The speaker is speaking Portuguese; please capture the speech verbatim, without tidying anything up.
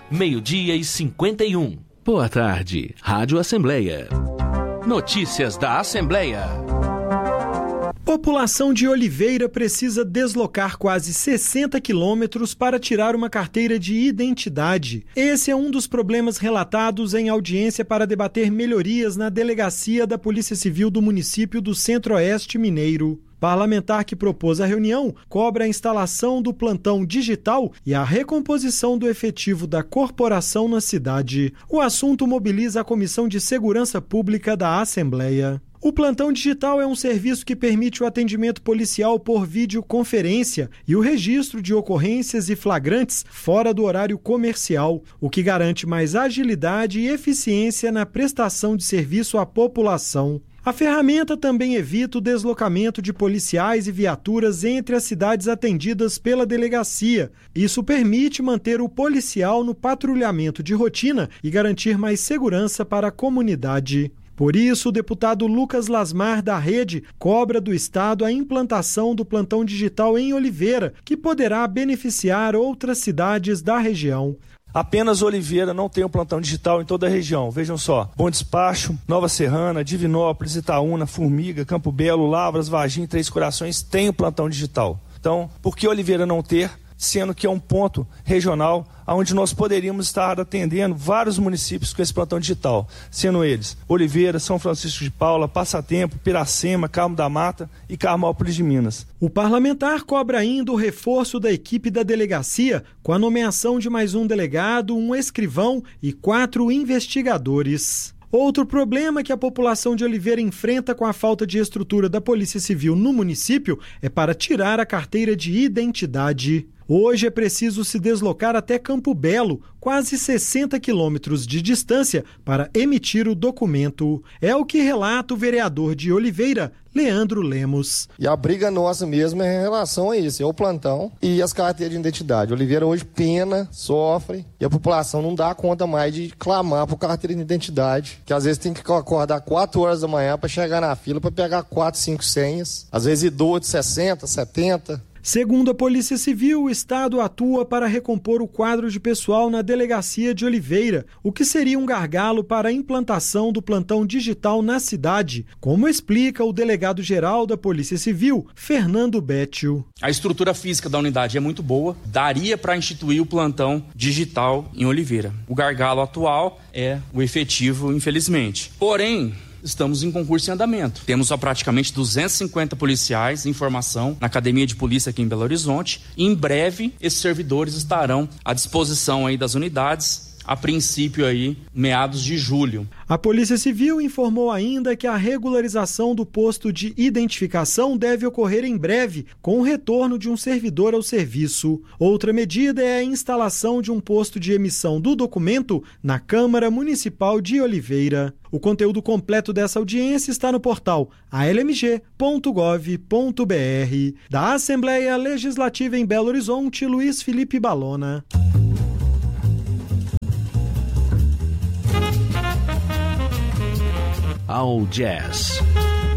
meio-dia e cinquenta e um. Boa tarde, Rádio Assembleia. Notícias da Assembleia. População de Oliveira precisa deslocar quase sessenta quilômetros para tirar uma carteira de identidade. Esse é um dos problemas relatados em audiência para debater melhorias na delegacia da Polícia Civil do município do Centro-Oeste Mineiro. Parlamentar que propôs a reunião cobra a instalação do plantão digital e a recomposição do efetivo da corporação na cidade. O assunto mobiliza a Comissão de Segurança Pública da Assembleia. O plantão digital é um serviço que permite o atendimento policial por videoconferência e o registro de ocorrências e flagrantes fora do horário comercial, o que garante mais agilidade e eficiência na prestação de serviço à população. A ferramenta também evita o deslocamento de policiais e viaturas entre as cidades atendidas pela delegacia. Isso permite manter o policial no patrulhamento de rotina e garantir mais segurança para a comunidade. Por isso, o deputado Lucas Lasmar, da Rede, cobra do Estado a implantação do plantão digital em Oliveira, que poderá beneficiar outras cidades da região. Apenas Oliveira não tem um plantão digital em toda a região. Vejam só, Bom Despacho, Nova Serrana, Divinópolis, Itaúna, Formiga, Campo Belo, Lavras, Varginha e Três Corações têm um plantão digital. Então, por que Oliveira não ter, sendo que é um ponto regional onde nós poderíamos estar atendendo vários municípios com esse plantão digital, sendo eles Oliveira, São Francisco de Paula, Passatempo, Piracema, Carmo da Mata e Carmópolis de Minas. O parlamentar cobra ainda o reforço da equipe da delegacia com a nomeação de mais um delegado, um escrivão e quatro investigadores. Outro problema que a população de Oliveira enfrenta com a falta de estrutura da Polícia Civil no município é para tirar a carteira de identidade. Hoje é preciso se deslocar até Campo Belo, quase sessenta quilômetros de distância, para emitir o documento. É o que relata o vereador de Oliveira, Leandro Lemos. E a briga nossa mesmo é em relação a isso, é o plantão e as carteiras de identidade. Oliveira hoje pena, sofre, e a população não dá conta mais de clamar por carteira de identidade, que às vezes tem que acordar quatro horas da manhã para chegar na fila para pegar quatro, cinco senhas, às vezes idoso de sessenta, setenta. Segundo a Polícia Civil, o Estado atua para recompor o quadro de pessoal na delegacia de Oliveira, o que seria um gargalo para a implantação do plantão digital na cidade, como explica o delegado-geral da Polícia Civil, Fernando Bétio. A estrutura física da unidade é muito boa, daria para instituir o plantão digital em Oliveira. O gargalo atual é o efetivo, infelizmente. Porém, estamos em concurso em andamento. Temos só praticamente duzentos e cinquenta policiais em formação na Academia de Polícia aqui em Belo Horizonte. E em breve, esses servidores estarão à disposição aí das unidades, a princípio aí, meados de julho. A Polícia Civil informou ainda que a regularização do posto de identificação deve ocorrer em breve, com o retorno de um servidor ao serviço. Outra medida é a instalação de um posto de emissão do documento na Câmara Municipal de Oliveira. O conteúdo completo dessa audiência está no portal a l m g ponto gov ponto b r. Da Assembleia Legislativa em Belo Horizonte, Luiz Felipe Balona. All Jazz.